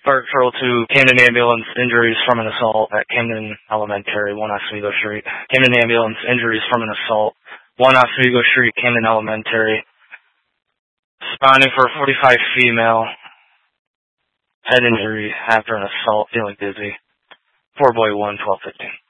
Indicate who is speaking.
Speaker 1: Referral to Camden Ambulance, injuries from an assault at Camden Elementary, 1 Oswego Street. Camden Ambulance, injuries from an assault, 1 Oswego Street, Camden Elementary. Responding for a 45 female, head injury after an assault, feeling dizzy. 4 boy 1, 12:15.